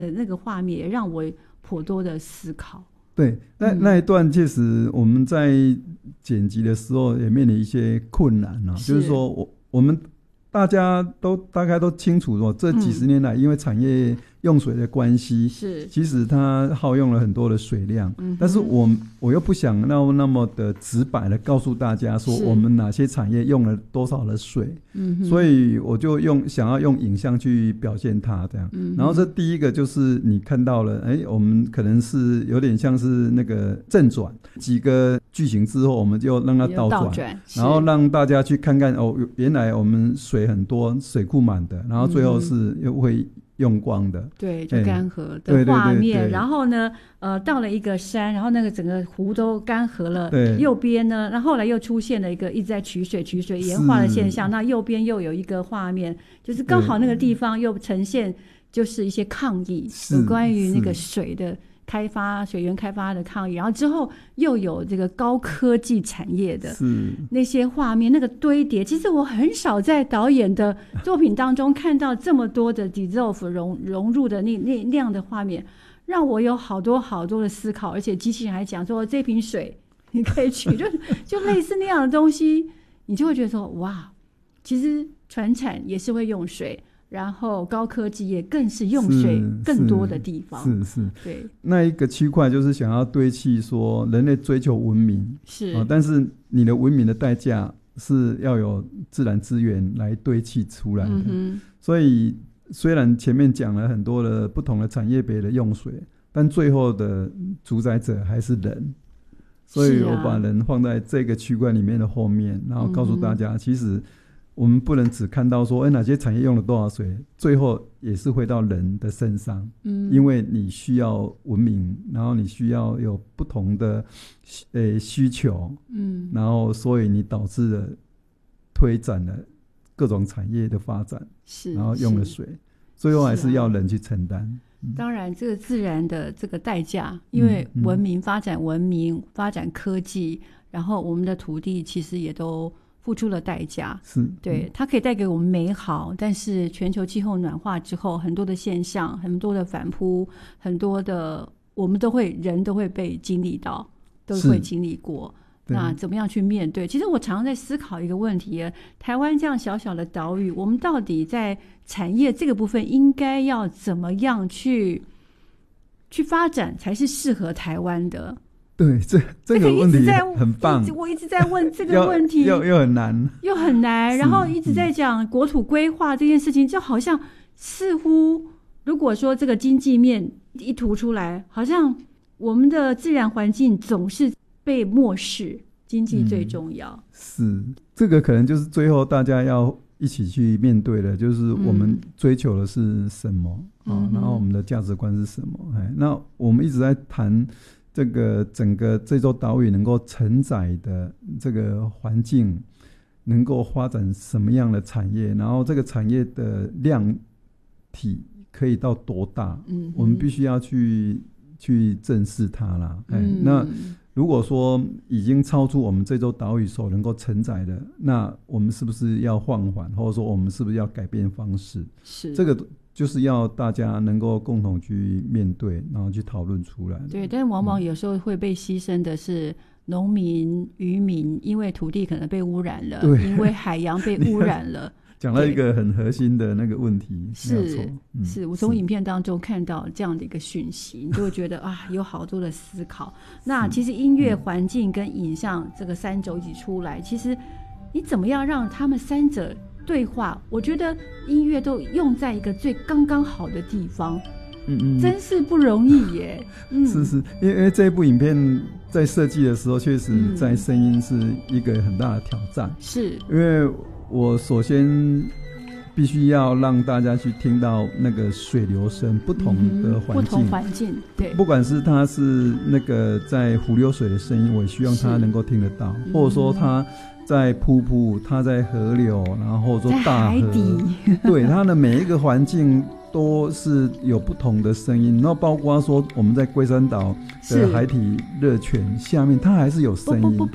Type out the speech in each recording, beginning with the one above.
那个画面也让我颇多的思考。 对，那一段确实我们在剪辑的时候也面临一些困难啊，就是说我们大家都大概都清楚说，这几十年来因为产业用水的关系，是其实它耗用了很多的水量，但是我又不想要那么的直白的告诉大家说我们哪些产业用了多少的水，所以我就想要用影像去表现它这样。然后这第一个就是你看到了，我们可能是有点像是那个正转几个句型之后，我们就让它倒转，然后让大家去看看原来我们水很多，水库满的，然后最后是又会用光的， 对，就干涸的画面。然后呢，到了一个山，然后那个整个湖都干涸了。右边呢，那后来又出现了一个一直在取水盐化的现象。那右边又有一个画面，就是刚好那个地方又呈现就是一些抗议，有关于那个水的开发、水源开发的抗议，然后之后又有这个高科技产业的那些画面，那个堆叠，其实我很少在导演的作品当中看到这么多的 dissolve 融入的那样的画面，让我有好多好多的思考。而且机器人还讲说，这瓶水你可以取，就类似那样的东西，你就会觉得说，哇，其实传产也是会用水。然后高科技也更是用水更多的地方， 是对。 那一个区块就是想要堆砌说人类追求文明但是你的文明的代价是要有自然资源来堆砌出来的，所以虽然前面讲了很多的不同的产业别的用水，但最后的主宰者还是人，所以我把人放在这个区块里面的后面，然后告诉大家其实我们不能只看到说哪些产业用了多少水，最后也是回到人的身上，因为你需要文明，然后你需要有不同的需求，然后所以你导致了推展了各种产业的发展，然后用了水，最后还是要人去承担。 当然这个自然的这个代价，因为文明发展科技，然后我们的土地其实也都付出了代价，对，它可以带给我们美好，但是全球气候暖化之后，很多的现象，很多的反扑，很多的我们人都会被经历到，都会经历过。那怎么样去面对？其实我常常在思考一个问题，台湾这样小小的岛屿，我们到底在产业这个部分应该要怎么样去发展才是适合台湾的？对， 这个问题很棒， 我一直在问这个问题， 又很难， 然后一直在讲国土规划这件事情，就好像似乎如果说这个经济面一图出来，好像我们的自然环境总是被漠视，经济最重要。是这个可能就是最后大家要一起去面对的，就是我们追求的是什么，然后我们的价值观是什么。那我们一直在谈这个整个这座岛屿能够承载的这个环境能够发展什么样的产业，然后这个产业的量体可以到多大，我们必须要去正视它啦。那如果说已经超出我们这座岛屿所能够承载的，那我们是不是要放缓，或者说我们是不是要改变方式？是这个就是要大家能够共同去面对，然后去讨论出来。 对，但往往有时候会被牺牲的是农民、渔民，因为土地可能被污染了，因为海洋被污染了。 讲到一个很核心的那个问题， 是我从影片当中看到这样的一个讯息，你就会觉得有好多的思考。那其实音乐、环境跟影像这个三轴一起出来，其实你怎么样让他们三者对话？我觉得音乐都用在一个最刚刚好的地方，真是不容易耶。 是，因为这部影片在设计的时候，确实在声音是一个很大的挑战，是因为我首先必须要让大家去听到那个水流声不同的环境，对，不管是它是那个在湖流水的声音，我也希望它能够听得到，或者说它在瀑布，它在河流，然后或者说大河，对，它的每一个环境都是有不同的声音，然后包括说我们在龟山岛的海底热泉下面，它还是有声音，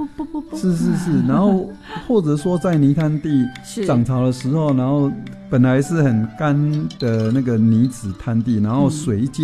是，然后或者说在泥滩地涨潮的时候，然后本来是很干的那个泥质滩地，然后水一进